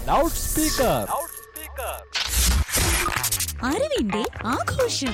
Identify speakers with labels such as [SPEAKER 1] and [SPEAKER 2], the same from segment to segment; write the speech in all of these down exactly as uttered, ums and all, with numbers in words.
[SPEAKER 1] Loud speaker.
[SPEAKER 2] അറിവിന്റെ ആഘോഷം.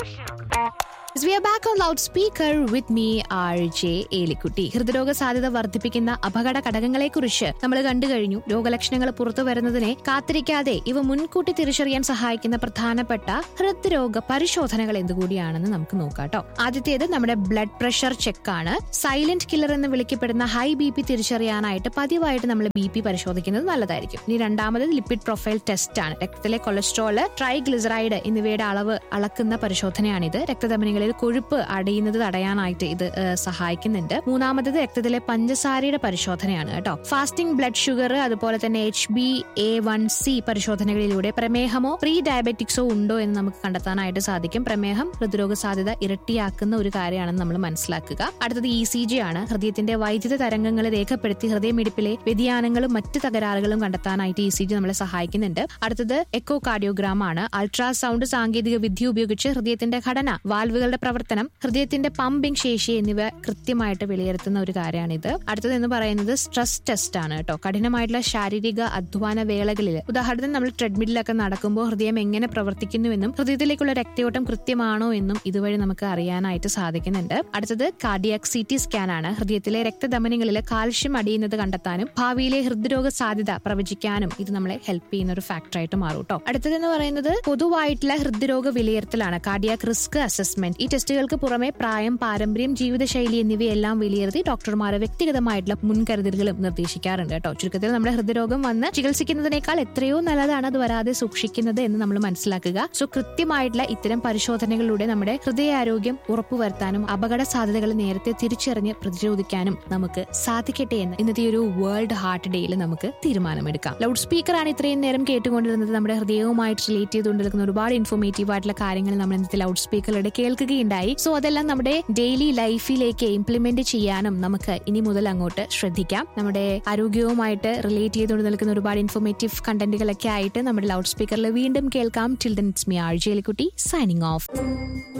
[SPEAKER 3] We are back on loudspeaker with me, R J Elikutty. ഹൃദ്രോഗ സാധ്യത വർദ്ധിപ്പിക്കുന്ന അപകട ഘടകങ്ങളെ കുറിച്ച് നമ്മൾ കണ്ടു കഴിഞ്ഞു. രോഗലക്ഷണങ്ങൾ പുറത്തു വരുന്നതിനെ കാത്തിരിക്കാതെ ഇവ മുൻകൂട്ടി തിരിച്ചറിയാൻ സഹായിക്കുന്ന പ്രധാനപ്പെട്ട ഹൃദ്രോഗ പരിശോധനകൾ എന്തുകൂടിയാണെന്ന് നമുക്ക് നോക്കാം കേട്ടോ. ആദ്യത്തേത് നമ്മുടെ ബ്ലഡ് പ്രഷർ ചെക്കാണ്. സൈലന്റ് കില്ലർ എന്ന് വിളിക്കപ്പെടുന്ന ഹൈ ബി പി തിരിച്ചറിയാനായിട്ട് പതിവായിട്ട് നമ്മൾ ബി പി പരിശോധിക്കുന്നത് നല്ലതായിരിക്കും. ഇനി രണ്ടാമത് ലിപ്പിഡ് പ്രൊഫൈൽ ടെസ്റ്റ് ആണ്. രക്തത്തിലെ കൊളസ്ട്രോള്, ട്രൈഗ്ലിസറൈഡ് എന്നിവയുടെ അളവ് അളക്കുന്ന പരിശോധനയാണിത്. രക്തധമനികളിൽ കൊഴുപ്പ് അടയുന്നത് തടയാനായിട്ട് ഇത് സഹായിക്കുന്നുണ്ട്. മൂന്നാമത്തത് രക്തത്തിലെ പഞ്ചസാരയുടെ പരിശോധനയാണ് കേട്ടോ. ഫാസ്റ്റിംഗ് ബ്ലഡ് ഷുഗർ, അതുപോലെ തന്നെ H B A one C പരിശോധനകളിലൂടെ പ്രമേഹമോ pre ഡയബറ്റിക്സോ ഉണ്ടോ എന്ന് നമുക്ക് കണ്ടെത്താനായിട്ട് സാധിക്കും. പ്രമേഹം ഹൃദ്രോഗ സാധ്യത ഇരട്ടിയാക്കുന്ന ഒരു കാര്യമാണെന്ന് നമ്മൾ മനസ്സിലാക്കുക. അടുത്തത് ഇ സി ജി ആണ്. ഹൃദയത്തിന്റെ വൈദ്യുത തരംഗങ്ങൾ രേഖപ്പെടുത്തി ഹൃദയമിടിപ്പിലെ വ്യതിയാനങ്ങളും മറ്റ് തകരാറുകളും കണ്ടെത്താനായിട്ട് ഇ സി ജി നമ്മളെ സഹായിക്കുന്നുണ്ട്. അടുത്തത് എക്കോ കാർഡിയോഗ്രാം ആണ്. അൾട്രാസൗണ്ട് സാങ്കേതിക വിദ്യ ഉപയോഗിച്ച് ഹൃദയത്തിന്റെ ഘടന, വാൽവുകളുടെ പ്രവർത്തനം, ഹൃദയത്തിന്റെ പമ്പിംഗ് ശേഷി എന്നിവ കൃത്യമായിട്ട് വിലയിരുത്തുന്ന ഒരു കാര്യമാണിത്. അടുത്തത് എന്ന് പറയുന്നത് സ്ട്രെസ് ടെസ്റ്റ് ആണ് കേട്ടോ. കഠിനമായിട്ടുള്ള ശാരീരിക അധ്വാന വേളകളിൽ, ഉദാഹരണത്തിന് നമ്മൾ ട്രെഡ്മില്ലൊക്കെ നടക്കുമ്പോൾ ഹൃദയം എങ്ങനെ പ്രവർത്തിക്കുന്നുവെന്നും ഹൃദയത്തിലേക്കുള്ള രക്തയോട്ടം കൃത്യമാണോ എന്നും ഇതുവഴി നമുക്ക് അറിയാനായിട്ട് സാധിക്കുന്നുണ്ട്. അടുത്തത് കാർഡിയാക് സി ടി സ്കാൻ ആണ്. ഹൃദയത്തിലെ രക്തധമനികളിൽ കാൽഷ്യം അടിയുന്നത് കണ്ടെത്താനും ഭാവിയിലെ ഹൃദ്രോഗ സാധ്യത പ്രവചിക്കാനും ഇത് നമ്മളെ ഹെൽപ്പ് ചെയ്യുന്ന ഒരു ഫാക്ടറായിട്ട് മാറും കേട്ടോ. അടുത്തതെന്ന് പറയുന്നത് പൊതുവായിട്ടുള്ള ഹൃദ്രോഗ വിലയിരുത്തലാണ്. Cardiac risk assessment. ഈ ടെസ്റ്റുകൾക്ക് പുറമെ പ്രായം, പാരമ്പര്യം, ജീവിതശൈലി എന്നിവയെല്ലാം വിലയിരുത്തി ഡോക്ടർമാർ വ്യക്തിഗതമായിട്ടുള്ള മുൻകരുതലുകളും നിർദ്ദേശിക്കാറുണ്ട് കേട്ടോ. ചുരുക്കത്തിൽ നമ്മുടെ ഹൃദ്രോഗം വന്ന് ചികിത്സിക്കുന്നതിനേക്കാൾ എത്രയോ നല്ലതാണ് അത് വരാതെ സൂക്ഷിക്കുന്നത് എന്ന് നമ്മൾ മനസ്സിലാക്കുക. സോ കൃത്യമായിട്ടുള്ള ഇത്തരം പരിശോധനകളിലൂടെ നമ്മുടെ ഹൃദയാരോഗ്യം ഉറപ്പുവരുത്താനും അപകട സാധ്യതകൾ നേരത്തെ തിരിച്ചറിഞ്ഞ് പ്രതിരോധിക്കാനും നമുക്ക് സാധിക്കട്ടെ എന്ന് ഇന്നത്തെ ഒരു വേൾഡ് ഹാർട്ട് ഡേയിൽ നമുക്ക് തീരുമാനമെടുക്കാം. ലൗഡ് സ്പീക്കറാണ് ഇത്രയും നേരം കേട്ടുകൊണ്ടിരുന്നത്. നമ്മുടെ ഹൃദയവുമായിട്ട് റിലേറ്റ് ചെയ്തുകൊണ്ടിരിക്കുന്ന ഒരുപാട് ഇൻഫോർമേറ്റീവ് ആയിട്ടുള്ള കാര്യങ്ങൾ നമ്മൾ ഇന്നത്തെ ലൗഡ് സ്പീക്കറിലൂടെ കേൾക്കുകയുണ്ടായി. സോ അതെല്ലാം നമ്മുടെ ഡെയിലി ലൈഫിലേക്ക് ഇംപ്ലിമെന്റ് ചെയ്യാനും നമുക്ക് ഇനി മുതൽ അങ്ങോട്ട് ശ്രദ്ധിക്കാം. നമ്മുടെ ആരോഗ്യവുമായിട്ട് റിലേറ്റ് ചെയ്തുകൊണ്ട് നിൽക്കുന്ന ഒരുപാട് ഇൻഫോർമേറ്റീവ് കണ്ടന്റുകളൊക്കെ ആയിട്ട് നമ്മുടെ ലൗഡ് സ്പീക്കറിൽ വീണ്ടും കേൾക്കാം. Till then it's me R J Elikutty signing off.